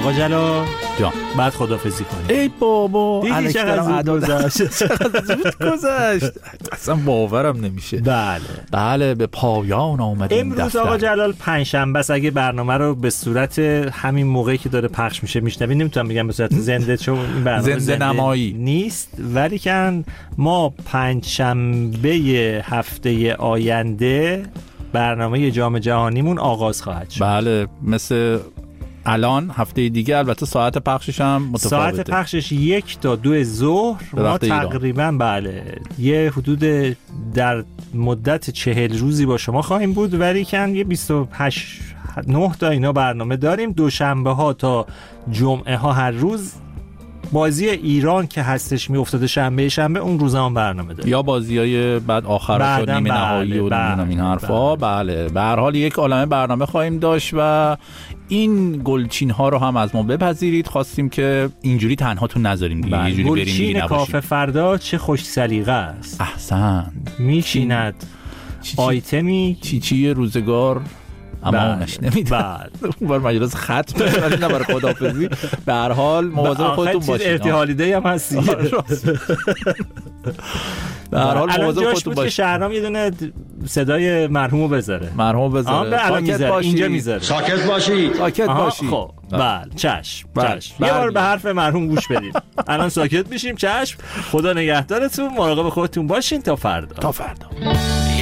آقا جلال جان بعد خدافظی کنیم. ای بابا دیدی چقدر زود گذشت اصلا باورم نمیشه. بله به پایان آمد این امروز دفتر. آقا جلال پنجشنبه است. اگه برنامه رو به صورت همین موقعی که داره پخش میشه میشنوید، نمیتونم بگم به صورت زنده چون این برنامه زنده نمایی نیست، ولی که ما پنجشنبه هفته آینده برنامه جام جهانیمون آغاز خواهد شد. بله مثل الان هفته دیگه، البته ساعت پخشش هم متفاوته. ساعت پخشش 1 تا 2 ظهر. ما تقریبا بله یه حدود در مدت 40 روزی با شما خواهیم بود، ولی که یه 28 9 تا اینا برنامه داریم. دوشنبه ها تا جمعه ها هر روز. بازی ایران که هستش میافتاده شنبه اون روزا هم برنامه داریم، یا بازیای بعد آخرات و نیمه نهایی و این حرفا. بله به هر حال یک عالمه برنامه خواهیم داشت و این گلچین ها رو هم از ما بپذیرید. خواستیم که اینجوری تنهاتون نذاریم دیگه، یه جوری بریم گلچین کافه فردا چه خوش سلیقه است. احسن میشیند آیتمی چی روزگار اما اونش نمیده. اون بار مجلس ختم ولی نه برای خداحافظی. به هر حال مواظب خودتون باشید. ارتحالیده هم هستی. به هر حال مواظب خودتون باشید. شهرام یه دونه صدای مرحومو بذاره. ساکت باشید. اینجا میذاره. ساکت باشید. خب بله چشم. یه بار به حرف مرحوم گوش بدید. الان ساکت میشیم. چشم. خدا نگهدارتون. مراقب خودتون باشین تا فردا.